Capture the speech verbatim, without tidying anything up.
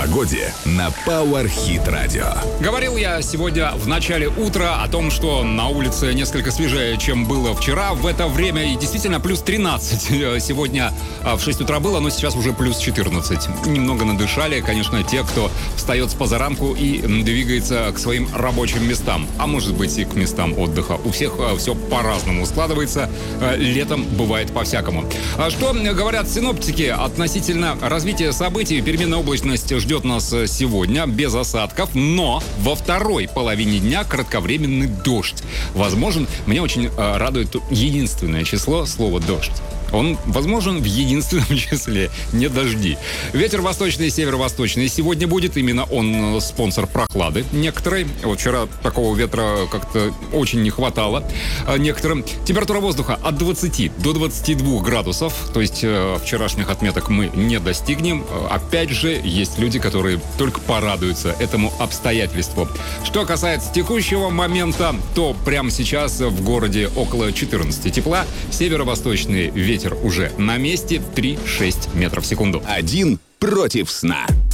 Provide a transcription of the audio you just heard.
погоде на Power Hit Radio. Говорил я сегодня в начале утра о том, что на улице несколько свежее, чем было вчера. В это время и действительно плюс тринадцать. Сегодня в шесть утра было, но сейчас уже плюс четырнадцать. Немного надышали, конечно, те, кто встает с позаранку и двигается к своим рабочим местам. А может быть и к местам отдыха. У всех все по-разному складывается. Летом бывает по-всякому. Что говорят синоптики относительно развития событий? Переменная облачность ждет нас сегодня без осадков, но во второй половине дня кратковременный дождь возможен. Меня очень э, радует единственное число, слово «дождь». Он возможен в единственном числе, не дожди. Ветер восточный и северо-восточный сегодня будет. Именно он спонсор прохлады некоторой. Вот вчера такого ветра как-то очень не хватало некоторым. Температура воздуха от двадцати до двадцати двух градусов. То есть э, вчерашних отметок мы не достигнем. Опять же, есть люди, которые только порадуются этому обстоятельству. Что касается текущего момента, то прямо сейчас в городе около четырнадцати тепла. Северо-восточный ветер уже на месте, три-шесть метров в секунду. Один против сна.